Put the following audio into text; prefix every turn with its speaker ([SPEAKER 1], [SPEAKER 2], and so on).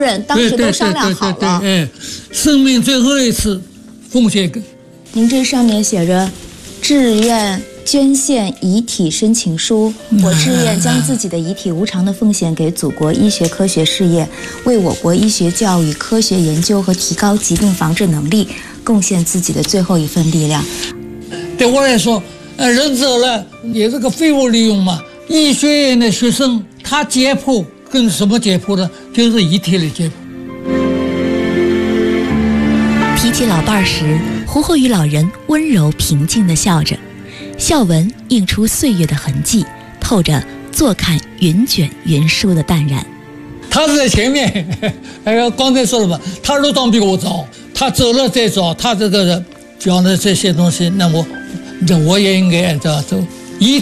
[SPEAKER 1] 人当时都商量好了，
[SPEAKER 2] 生命最后一次奉献给。
[SPEAKER 1] 您这上面写着志愿捐献遗体申请书，我志愿将自己的遗体无偿的奉献给祖国医学科学事业，为我国医学教育、科学研究和提高疾病防治能力贡献自己的最后一份力量。
[SPEAKER 2] 对我来说，人走了也是个废物利用嘛。医学院的学生他解剖跟什么解剖呢？就是遗体的解剖。
[SPEAKER 3] 提起老伴儿时，胡厚余老人温柔平静地笑着，笑纹映出岁月的痕迹，透着坐看云卷云舒的淡然。
[SPEAKER 2] 他是在前面，刚才说了嘛，他入党比我早，他走了再早，他这个讲的这些东西，那我也应该按照走。